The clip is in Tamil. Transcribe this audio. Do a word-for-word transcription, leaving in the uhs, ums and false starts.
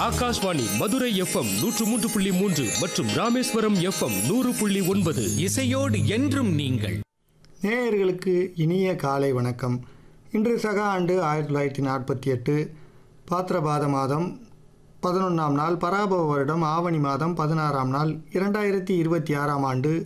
ஆகாஷ்வாணி மதுரை எஃப்எம் நூற்று மூன்று புள்ளி மூன்று மற்றும் ராமேஸ்வரம் எஃப்எம் நூறு புள்ளி ஒன்பது. இசையோடு என்றும் நீங்கள். நேயர்களுக்கு இனிய காலை வணக்கம். இன்று சக ஆண்டு ஆயிரத்தி தொள்ளாயிரத்தி நாற்பத்தி எட்டு பாத்திரபாத மாதம் பதினொன்றாம் நாள், பராபவ வருடம் ஆவணி மாதம் பதினாறாம் நாள், இரண்டாயிரத்தி இருபத்தி ஆறாம் ஆண்டு